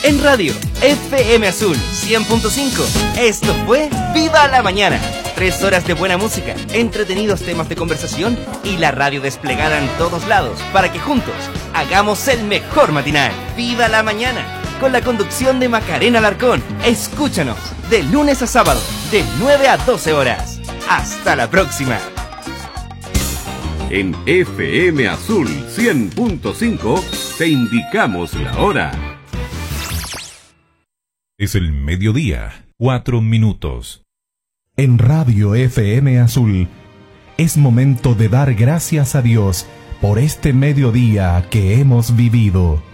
en radio FM Azul 100.5. Esto fue Viva la Mañana. 3 horas de buena música, entretenidos temas de conversación y la radio desplegada en todos lados para que juntos hagamos el mejor matinal. Viva la Mañana, con la conducción de Macarena Alarcón. Escúchanos de lunes a sábado, de 9 a 12 horas. Hasta la próxima. En FM Azul 100.5 te indicamos la hora. Es el mediodía, 4 minutos. En Radio FM Azul es momento de dar gracias a Dios por este mediodía que hemos vivido.